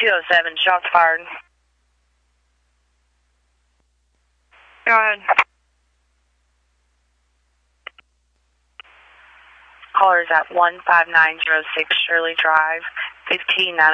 207, shots fired. Go ahead. Caller is at 15906 Shirley Drive, 159.